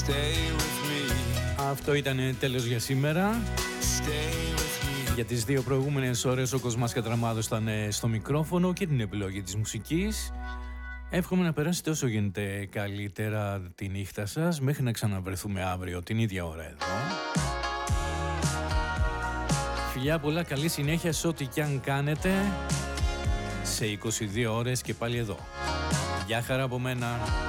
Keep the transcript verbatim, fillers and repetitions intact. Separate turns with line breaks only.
Αυτό ήταν τέλος για σήμερα. Για τις δύο προηγούμενες ώρες ο Κοσμάς Κατραμάδος ήταν στο μικρόφωνο και την επιλογή της μουσικής. Εύχομαι να περάσετε όσο γίνεται καλύτερα τη νύχτα σας, μέχρι να ξαναβρεθούμε αύριο την ίδια ώρα εδώ. Φιλιά πολλά, καλή συνέχεια σε ό,τι κι αν κάνετε. Σε είκοσι δύο ώρες και πάλι εδώ. Γεια χαρά από μένα.